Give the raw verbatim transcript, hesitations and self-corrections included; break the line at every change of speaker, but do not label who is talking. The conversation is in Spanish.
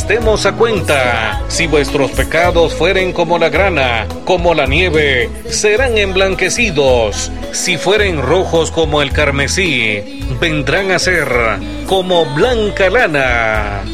estemos a cuenta. Si vuestros pecados fueren como la grana, como la nieve, serán emblanquecidos. Si fueren rojos como el carmesí, vendrán a ser como blanca lana.